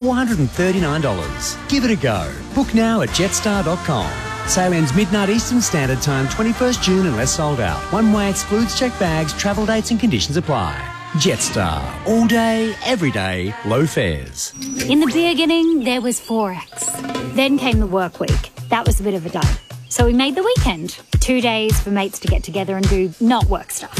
$439. Give it a go. Book now at jetstar.com. Sale ends midnight Eastern Standard Time, 21st June unless sold out. One way excludes checked bags, travel dates and conditions apply. Jetstar. All day, every day, low fares. In the beginning, there was Forex. Then came the work week. That was a bit of a dud. So we made the weekend. 2 days for mates to get together and do not work stuff.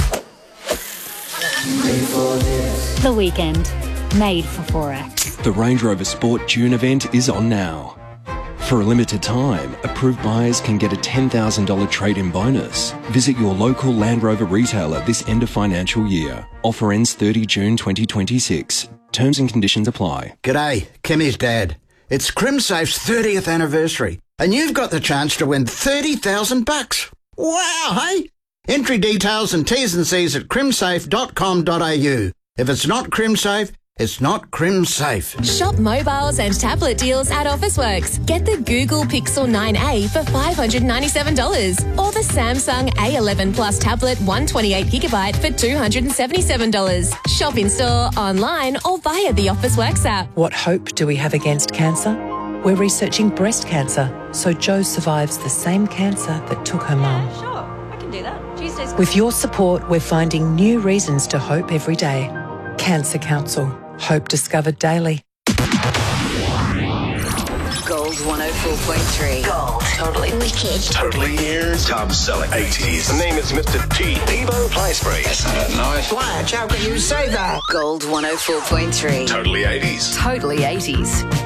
The weekend. Made for Forex. The Range Rover Sport June event is on now. For a limited time, approved buyers can get a $10,000 trade-in bonus. Visit your local Land Rover retailer this end of financial year. Offer ends 30 June 2026. Terms and conditions apply. G'day, Kimmy's dad. It's CrimSafe's 30th anniversary, and you've got the chance to win $30,000. Wow, hey? Entry details and T's and C's at crimsafe.com.au. If it's not CrimSafe, it's not CrimSafe. Shop mobiles and tablet deals at Officeworks. Get the Google Pixel 9a for $597 or the Samsung A11 Plus tablet 128GB for $277. Shop in store, online or via the Officeworks app. What hope do we have against cancer? We're researching breast cancer, so Jo survives the same cancer that took her mum. Yeah, sure. I can do that. Tuesday's With your support, we're finding new reasons to hope every day. Cancer Council. Hope discovered daily. Gold 104.3. Gold. Totally wicked. Totally ears. Top selling 80s. My name is Mr. T. Debo Placebury. That's nice. Blanche, how can you say that? Gold 104.3. Totally 80s. Totally 80s.